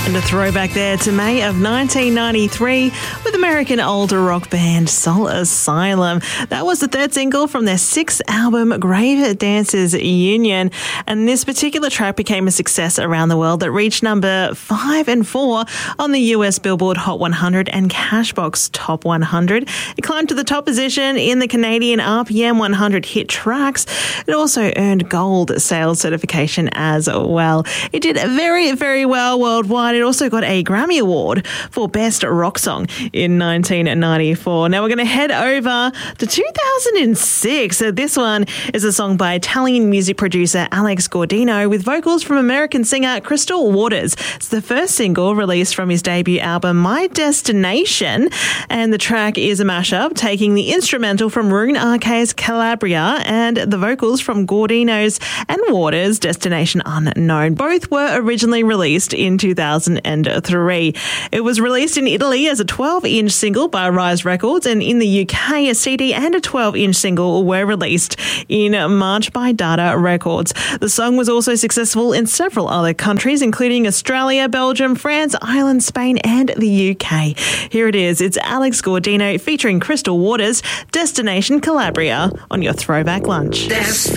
And a throwback there to May of 1993 with American old rock band Soul Asylum. That was the third single from their sixth album, Grave Dancers Union. And this particular track became a success around the world that reached number 5 and 4 on the US Billboard Hot 100 and Cashbox Top 100. It climbed to the top position in the Canadian RPM 100 hit tracks. It also earned gold sales certification as well. It did very, very well worldwide. It also got a Grammy Award for Best Rock Song in 1994. Now we're going to head over to 2006. So this one is a song by Italian music producer Alex Gaudino with vocals from American singer Crystal Waters. It's the first single released from his debut album My Destination, and the track is a mashup taking the instrumental from Rune Arcade's Calabria and the vocals from Gaudino's and Waters' Destination Unknown. Both were originally released in 2003. It was released in Italy as a 12-inch single by Rise Records, and in the UK a CD and a 12-inch single were released in March by Data Records. The song was also successful in several other countries, including Australia, Belgium, France, Ireland, Spain and the UK. Here it is. It's Alex Gaudino featuring Crystal Waters, Destination Calabria on your Throwback Lunch.